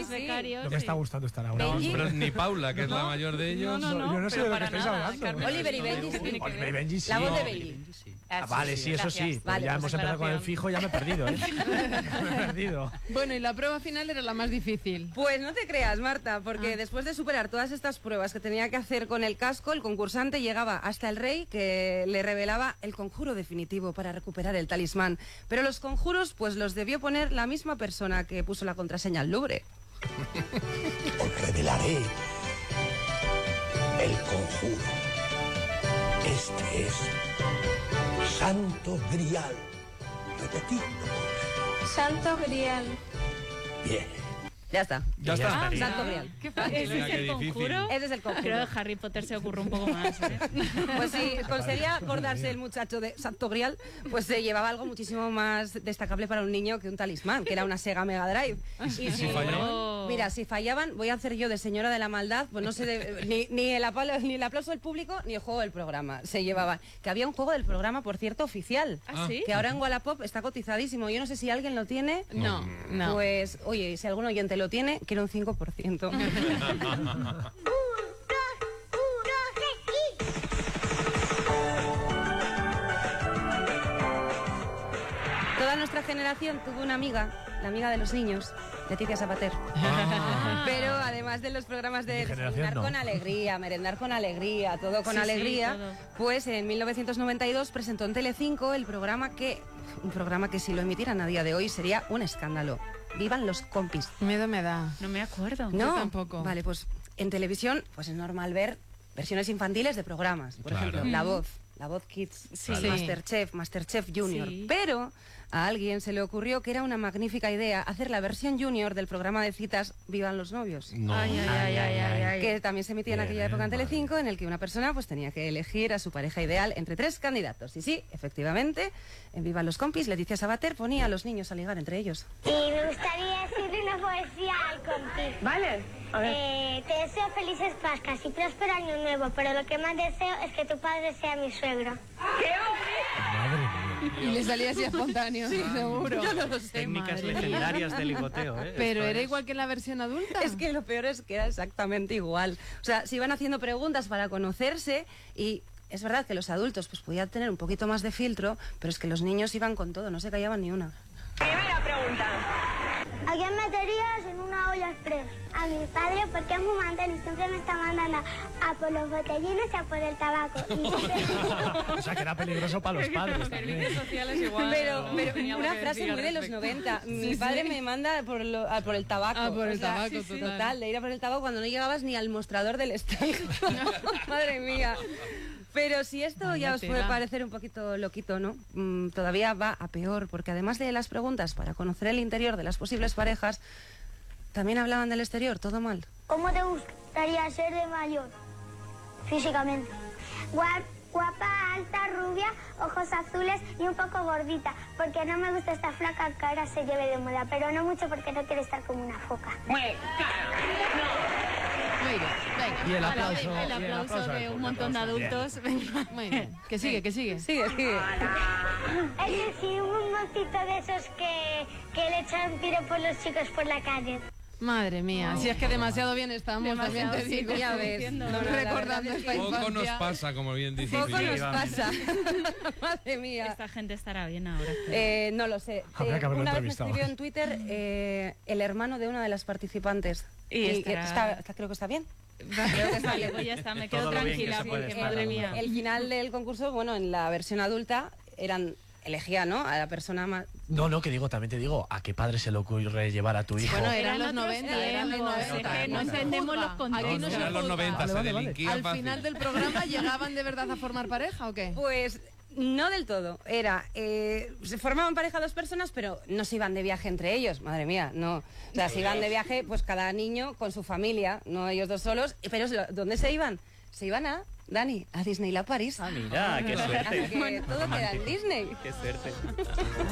becarios. No me está gustando estar ahora. No, pero ni Paula, que es la mayor de ellos. No, yo no sé de lo que estáis hablando. Oliver y Benji sí. Oliver y Benji sí. La voz de Benji. Vale, sí, eso sí. Vale, ya pues hemos empezado con el fijo, ya me he perdido, ¿eh? Me he perdido. Bueno, y la prueba final era la más difícil. Pues no te creas, Marta, porque después de superar todas estas pruebas que tenía que hacer con el casco, el concursante llegaba hasta el rey, que le revelaba el conjuro definitivo para recuperar el talismán. Pero los conjuros, pues los debió poner la misma persona que puso la contraseña al Louvre. Os revelaré el conjuro. Este es Santo Grial. Repetidlo. Santo Grial. Bien. Ya está. Ya está. Santo Grial. Qué fácil. ¿Ese es el conjuro? Ese es el conjuro. Creo que Harry Potter se ocurre un poco más, ¿eh? Pues si conseguía acordarse el muchacho de Santo Grial, pues se llevaba algo muchísimo más destacable para un niño que un talismán, que era una Sega Mega Drive. ¿Y si fallaban? Mira, si fallaban, voy a hacer yo de señora de la maldad, pues no sé, ni el aplauso del público ni el juego del programa se llevaban. Que había un juego del programa, por cierto, oficial. ¿Ah, sí? Que ahora en Wallapop está cotizadísimo. Yo no sé si alguien lo tiene. No. Pues, oye, si algún oyente lo tiene, quiero un 5%. Toda nuestra generación tuvo una amiga, la amiga de los niños, Leticia Sabater. Pero además de los programas de desayunar con alegría, merendar con alegría, todo con alegría, todo. pues en 1992 presentó en Telecinco un programa que si lo emitieran a día de hoy sería un escándalo. Vivan los compis. Miedo me da. No me acuerdo. No, Yo tampoco. Vale, pues en televisión pues es normal ver versiones infantiles de programas. Por Claro. ejemplo, La Voz Kids, Sí. Masterchef Junior. Sí. Pero a alguien se le ocurrió que era una magnífica idea hacer la versión junior del programa de citas Vivan los novios. No. Ay. Que también se emitía en aquella época en Telecinco, en el que una persona pues tenía que elegir a su pareja ideal entre 3 candidatos. Y sí, efectivamente, en Vivan los compis, Leticia Sabater ponía a los niños a ligar entre ellos. Y me gustaría decirle una poesía al compi. Vale, a ver. Te deseo felices Pascuas y próspero año nuevo, pero lo que más deseo es que tu padre sea mi suegro. Madre mía. Y le salía así espontáneo, seguro. Yo no lo sé. Técnicas Madre legendarias de ligoteo, ¿eh? Pero Esto era es- igual que en la versión adulta. Es que lo peor es que era exactamente igual. O sea, se iban haciendo preguntas para conocerse y es verdad que los adultos pues podían tener un poquito más de filtro, pero es que los niños iban con todo, no se callaban ni una. Primera pregunta. ¿A quién meterías en una olla express? A mi padre, porque es muy mandón y siempre me está mandando a por los botellines y a por el tabaco. O sea, que era peligroso para los padres también. Servicios sociales igual. Pero tenía algo una que frase decir muy al de los respecto. 90. Mi padre me manda por el tabaco. Ah, por el O sea, tabaco, total. Total, de ir a por el tabaco cuando no llegabas ni al mostrador del stand. Madre mía. Pero si esto Vaya ya os puede tela. parecer un poquito loquito, ¿no? Todavía va a peor, porque además de las preguntas para conocer el interior de las posibles parejas, también hablaban del exterior, todo mal. ¿Cómo te gustaría ser de mayor? Físicamente. Guapa, alta, rubia, ojos azules y un poco gordita. Porque no me gusta esta flaca que ahora se lleve de moda. Pero no mucho porque no quiero estar como una foca. Muy bien, venga. Y el Vale, aplauso. el aplauso de un montón de adultos. Venga. Muy bien. Que sigue. Sigue. Es decir, un mocito de esos que le echan tiro por los chicos por la calle. Madre mía, si es que demasiado bien estamos, también te digo. ya ves. No, la Recordando verdad es esta que Poco nos infancia. pasa, como bien dice. Poco nos Definitivamente. pasa. Madre mía. Esta gente estará bien ahora. No lo sé. Habrá que haberlo Una vez me entrevistado. escribió en Twitter el hermano de una de las participantes. Y que estará- creo que está bien. Vale, pues ya está, me quedo Todo lo bien que tranquila se puede porque, estar, madre ¿no? mía. El final del concurso, bueno, en la versión adulta elegía, ¿no? A la persona más... No, que digo, también te digo, ¿a qué padre se le ocurre llevar a tu hijo? Bueno, Eran eran los otros 90, eran los tiempos, 90. es que no entendemos los contextos. Aquí no se Eran los juzga. 90, se Vale. delinquía Al fácil. final del programa llegaban de verdad a formar pareja o qué? Pues no del todo. Se formaban pareja 2 personas, pero no se iban de viaje entre ellos. Madre mía, no. O sea, se iban de viaje, pues cada niño con su familia, no ellos 2 solos. Pero ¿dónde se iban? Se iban a Disneyland París. Ah, mira, qué Así suerte. que todo queda en Disney. Qué suerte.